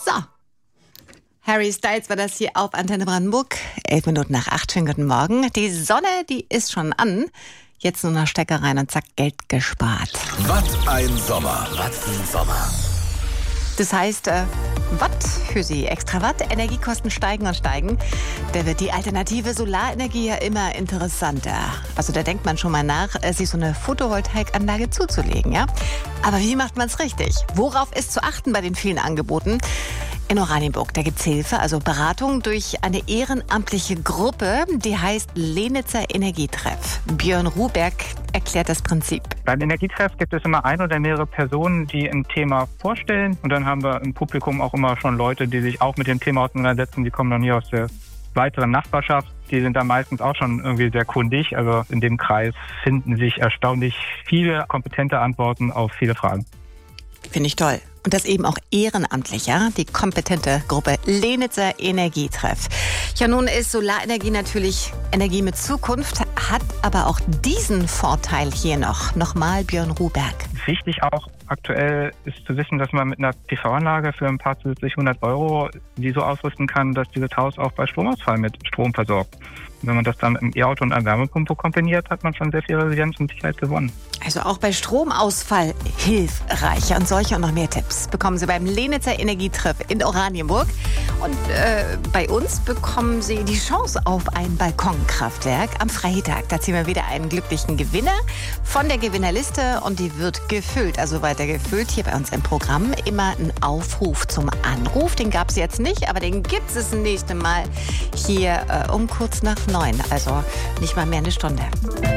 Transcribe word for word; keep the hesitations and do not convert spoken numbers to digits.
So. Harry Styles war das hier auf Antenne Brandenburg. Elf Minuten nach acht. Schönen guten Morgen. Die Sonne, die ist schon an. Jetzt nur noch Stecker rein und zack, Geld gespart. Was ein Sommer. Was ein Sommer. Das heißt, äh, Watt für Sie. Extra Watt, Energiekosten steigen und steigen. Da wird die alternative Solarenergie ja immer interessanter. Also da denkt man schon mal nach, äh, sich so eine Photovoltaikanlage zuzulegen, ja? Aber wie macht man es richtig? Worauf ist zu achten bei den vielen Angeboten? In Oranienburg, da gibt's Hilfe, also Beratung durch eine ehrenamtliche Gruppe, die heißt Lenitzer Energietreff. Björn Ruberg erklärt das Prinzip. Beim Energietreff gibt es immer ein oder mehrere Personen, die ein Thema vorstellen. Und dann haben wir im Publikum auch immer schon Leute, die sich auch mit dem Thema auseinandersetzen. Die kommen dann hier aus der weiteren Nachbarschaft. Die sind da meistens auch schon irgendwie sehr kundig. Also in dem Kreis finden sich erstaunlich viele kompetente Antworten auf viele Fragen. Finde ich toll. Und das eben auch ehrenamtlich, ja? Die kompetente Gruppe Lenitzer Energietreff. Ja, nun ist Solarenergie natürlich Energie mit Zukunft, hat aber auch diesen Vorteil hier noch. Nochmal Björn Ruberg. Wichtig auch aktuell ist zu wissen, dass man mit einer P V-Anlage für ein paar zusätzlich hundert Euro die so ausrüsten kann, dass dieses Haus auch bei Stromausfall mit Strom versorgt. Wenn man das dann mit einem E-Auto und einer Wärmepumpe kombiniert, hat man schon sehr viel Resilienz und Sicherheit gewonnen. Also auch bei Stromausfall hilfreich. Und solche und noch mehr Tipps bekommen Sie beim Lenitzer Energietreff in Oranienburg. Und äh, bei uns bekommen Sie die Chance auf ein Balkonkraftwerk am Freitag. Da ziehen wir wieder einen glücklichen Gewinner von der Gewinnerliste und die wird gefüllt. Also weiter gefüllt hier bei uns im Programm. Immer ein Aufruf zum Anruf. Den gab es jetzt nicht, aber den gibt es das nächste Mal hier äh, um kurz nach neun. Also nicht mal mehr eine Stunde.